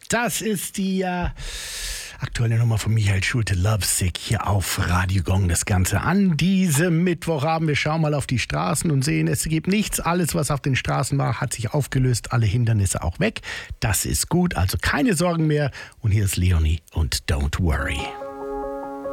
Das ist die aktuelle Nummer von Michael Schulte, Lovesick, hier auf Radio Gong. Das Ganze an diesem Mittwochabend. Wir schauen mal auf die Straßen und sehen, es gibt nichts. Alles, was auf den Straßen war, hat sich aufgelöst. Alle Hindernisse auch weg. Das ist gut, also keine Sorgen mehr. Und hier ist Leonie und Don't Worry.